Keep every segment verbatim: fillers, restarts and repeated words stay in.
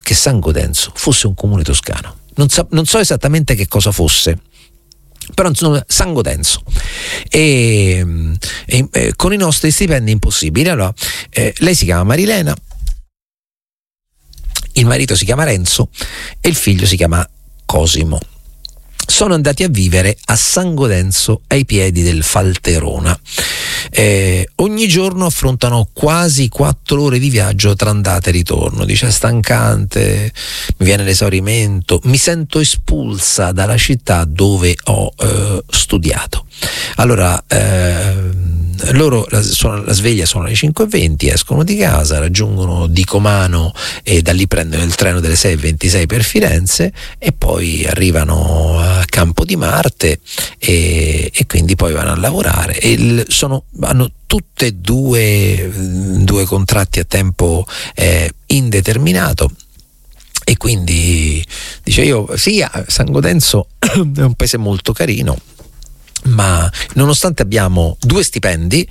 che San Godenzo fosse un comune toscano. Non so, non so esattamente che cosa fosse, però insomma, San Godenzo. E, e, e con i nostri stipendi impossibili. Allora, eh, lei si chiama Marilena, il marito si chiama Renzo e il figlio si chiama Cosimo. Sono andati a vivere a San Godenzo ai piedi del Falterona. Eh, ogni giorno affrontano quasi quattro ore di viaggio tra andata e ritorno. Dice: è stancante, mi viene l'esaurimento, mi sento espulsa dalla città dove ho eh, studiato. Allora eh, loro la, suona, la sveglia sono le cinque e venti, escono di casa, raggiungono Dicomano e da lì prendono il treno delle sei e ventisei per Firenze e poi arrivano a Campo di Marte e, e quindi poi vanno a lavorare. E il, sono, hanno tutte e due, due contratti a tempo eh, indeterminato. E quindi dice: io sì, San Godenzo è un paese molto carino, ma nonostante abbiamo due stipendi,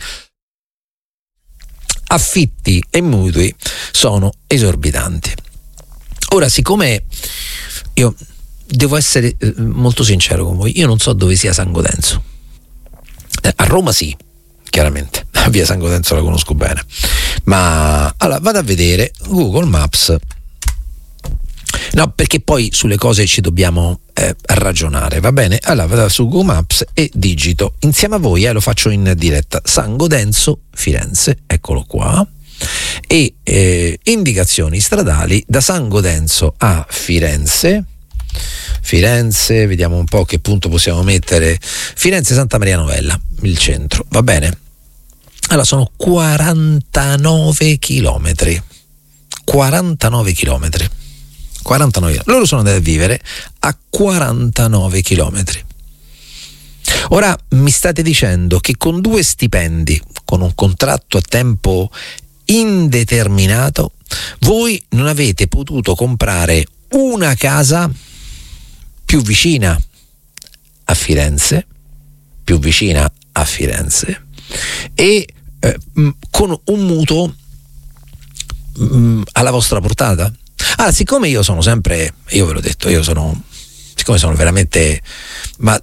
affitti e mutui sono esorbitanti. Ora, siccome io devo essere molto sincero con voi, io non so dove sia San Godenzo. A Roma sì, chiaramente, via San Godenzo la conosco bene, ma allora vado a vedere Google Maps. No, perché poi sulle cose ci dobbiamo eh, ragionare, va bene? Allora vado su Google Maps e digito insieme a voi, eh, lo faccio in diretta, San Godenzo Firenze, eccolo qua, e eh, indicazioni stradali da San Godenzo a Firenze. Firenze, vediamo un po' che punto possiamo mettere. Firenze Santa Maria Novella, il centro, va bene? Allora sono quarantanove chilometri. quarantanove chilometri. quarantanove. Loro sono andati a vivere a quarantanove chilometri. Ora mi state dicendo che con due stipendi, con un contratto a tempo indeterminato, voi non avete potuto comprare una casa più vicina a Firenze, più vicina a Firenze e eh, con un mutuo mh, alla vostra portata. Ah, siccome io sono sempre, io ve l'ho detto, io sono, siccome sono veramente, ma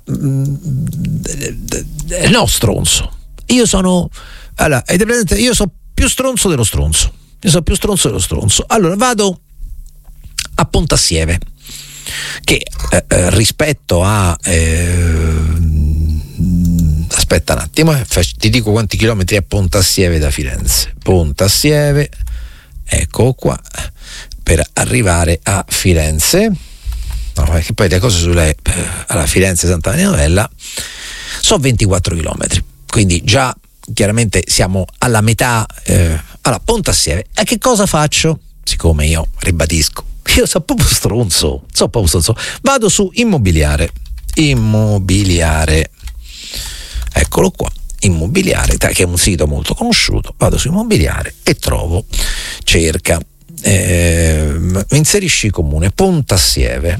no, stronzo. Io sono, allora, io sono più stronzo dello stronzo. Io sono più stronzo dello stronzo. Allora vado a Pontassieve, che eh, eh, rispetto a eh, aspetta un attimo, eh, ti dico quanti chilometri è Pontassieve da Firenze. Pontassieve, ecco qua, per arrivare a Firenze, no, perché poi le cose sulle alla Firenze Santa Maria Novella sono ventiquattro chilometri, quindi già chiaramente siamo alla metà. Eh, allora Pontassieve, e che cosa faccio? Siccome io ribadisco, io sono proprio stronzo, sono proprio stronzo, vado su Immobiliare, Immobiliare, eccolo qua, Immobiliare, che è un sito molto conosciuto. Vado su Immobiliare e trovo, cerca, eh, inserisci comune Pontassieve,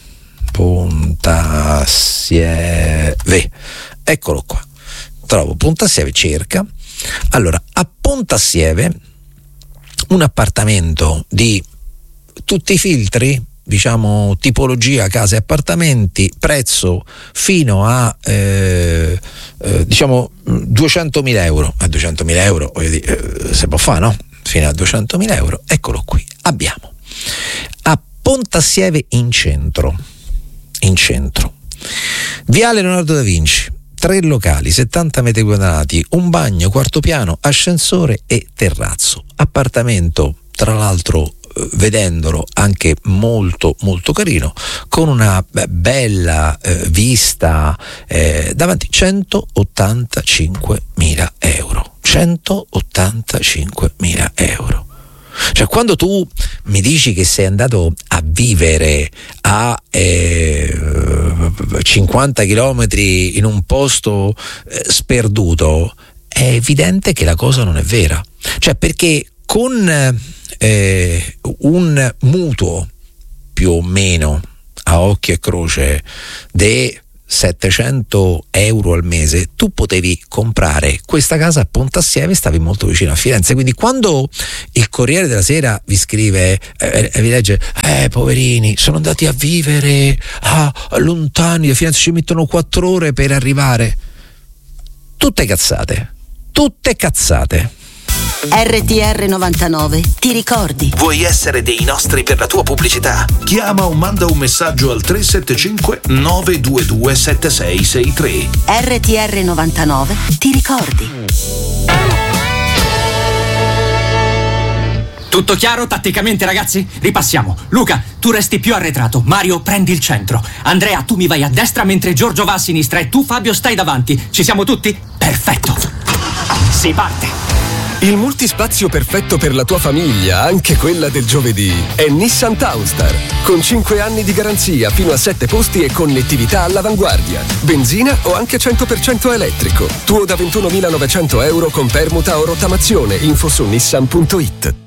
Pontassieve, eccolo qua, trovo Pontassieve, cerca. Allora, a Pontassieve un appartamento di tutti i filtri, diciamo tipologia case e appartamenti, prezzo fino a eh, eh, diciamo duecentomila euro. A duecentomila euro voglio dire, eh, se può fare, no? Fino a duecentomila euro, eccolo qui. Abbiamo a Pontassieve in centro, in centro, Viale Leonardo da Vinci, tre locali, settanta metri quadrati, un bagno, quarto piano, ascensore e terrazzo. Appartamento, tra l'altro, vedendolo anche molto molto carino, con una bella eh, vista eh, davanti. centottantacinquemila euro, centottantacinquemila euro. Cioè, quando tu mi dici che sei andato a vivere a eh, cinquanta chilometri in un posto eh, sperduto, è evidente che la cosa non è vera. Cioè, perché con eh, un mutuo più o meno a occhio e croce de settecento euro al mese tu potevi comprare questa casa a Pontassieve e stavi molto vicino a Firenze. Quindi quando il Corriere della Sera vi scrive e eh, vi legge eh poverini sono andati a vivere a lontani da Firenze, ci mettono quattro ore per arrivare, tutte cazzate, tutte cazzate. R T R novantanove, ti ricordi? Vuoi essere dei nostri per la tua pubblicità? Chiama o manda un messaggio al tre sette cinque nove due due sette sei sei tre. R T R novantanove, ti ricordi? Tutto chiaro tatticamente, ragazzi? Ripassiamo. Luca, tu resti più arretrato. Mario, prendi il centro. Andrea, tu mi vai a destra mentre Giorgio va a sinistra e tu, Fabio, stai davanti. Ci siamo tutti? Perfetto. Si parte. Il multispazio perfetto per la tua famiglia, anche quella del giovedì, è Nissan Townstar. Con cinque anni di garanzia, fino a sette posti e connettività all'avanguardia. Benzina o anche cento per cento elettrico. Tuo da ventunomilanovecento euro con permuta o rottamazione. Info su nissan punto it.